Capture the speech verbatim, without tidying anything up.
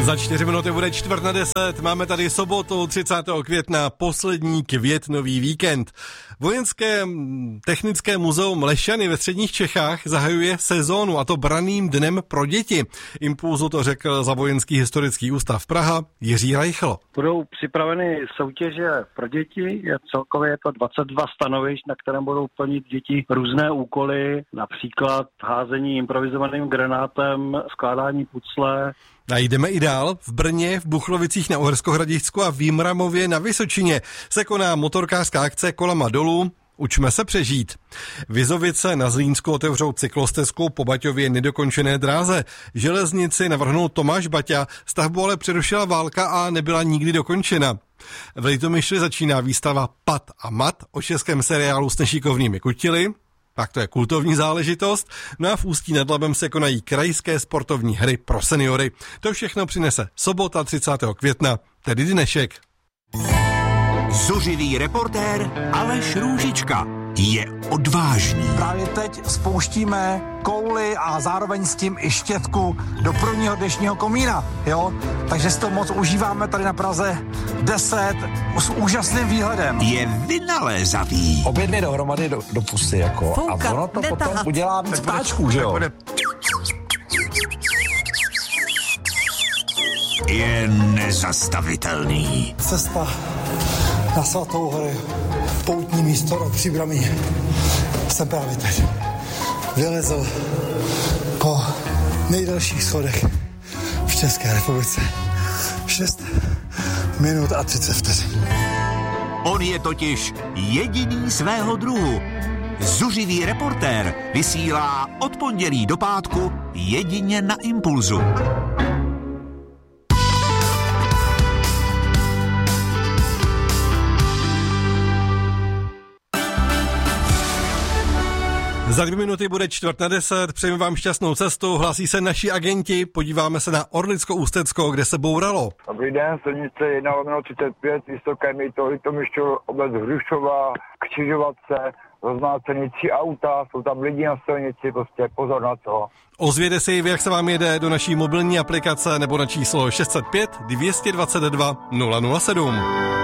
Za čtyři minuty bude čtvrt na deset. Máme tady sobotu třicátého května, poslední květnový víkend. Vojenské technické muzeum Lešany ve středních Čechách zahajuje sezónu, a to branným dnem pro děti. Impulzu to řekl za Vojenský historický ústav Praha Jiří Reichl. Budou připraveny soutěže pro děti, celkově je to dvacet dva stanovišť, na kterém budou plnit děti různé úkoly, například házení improvizovaným granátem, skládání pucle. A jdeme i dál. V Brně, v Buchlovicích na Uherskohradišťsku a v Vimramově na Vysočině se koná motorkářská akce Kolama dolů. Učme se přežít. Vizovice na Zlínsku otevřou cyklostezku po Baťově nedokončené dráze. Železnici navrhnul Tomáš Baťa, stavbu ale přerušila válka a nebyla nikdy dokončena. V Litomyšli začíná výstava Pat a mat o českém seriálu s nešikovnými kutily. Tak to je kultovní záležitost. No a v Ústí nad Labem se konají krajské sportovní hry pro seniory. To všechno přinese sobota třicátého května, tedy dnešek. Zuřivý reportér Aleš Růžička je odvážný. Právě teď spouštíme kouli a zároveň s tím i štětku do prvního dnešního komína, jo? Takže si to moc užíváme tady na Praze deset s úžasným výhledem. Je vynalézavý. Obě dvě dohromady do, do pusy, jako. Fouka, a ono to potom tahat. Udělá víc ptáčků, že jo? Je nezastavitelný. Cesta na Svatou horu, poutní místo do Příbramí. Jsem právě teď vylezl po nejdelších schodech v České republice. šest minut a třicet vteřin. On je totiž jediný svého druhu. Zuřivý reportér vysílá od pondělí do pátku jedině na Impulzu. Za dvě minuty bude čtvrt na deset, přejeme vám šťastnou cestu, hlásí se naši agenti, podíváme se na Orlicko-Ústecko, kde se bouralo. Dobrý den, silnice jedna lomeno třicet pět, Vysoké Mýto, Litomyšl, obec Hrušová, křižovatce, roznácený tři auta, jsou tam lidi na silnici, prostě pozor na to. Ozvěte si, jak se vám jede, do naší mobilní aplikace nebo na číslo šest set pět dvě dvacet dva nula nula sedm.